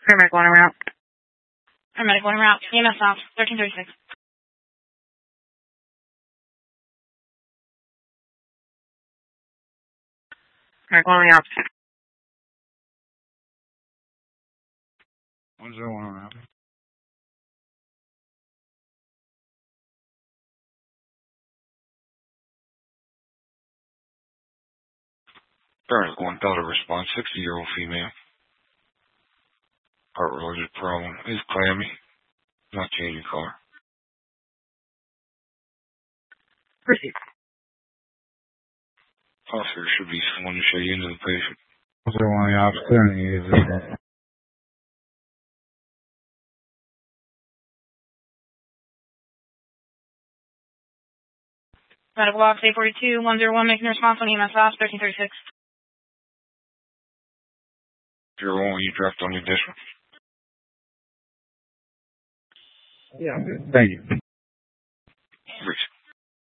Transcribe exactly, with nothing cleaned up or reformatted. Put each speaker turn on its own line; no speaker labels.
Paramedic one en route.
Paramedic one en route. E M S off. thirteen thirty-six.
Paramedic one on the opposite.
one zero one on route. Paramedic one Delta response. sixty-year-old female. Heart-related problem. Is clammy. Not changing color.
Proceed.
Officer should be someone to show you into the patient.
one zero one on the opposite. Clearing the exit.
Medical box eight forty-two, one zero one making a response on E M S off. thirteen thirty-six.
zero one, you dropped on your dish.
Yeah, I'm good. Thank you.